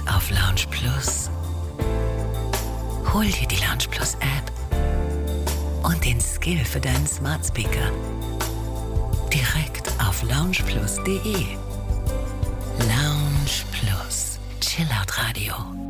auf Lounge Plus. Hol dir die Lounge Plus App und den Skill für deinen Smart Speaker direkt auf loungeplus.de. Lounge Plus, Chillout Radio.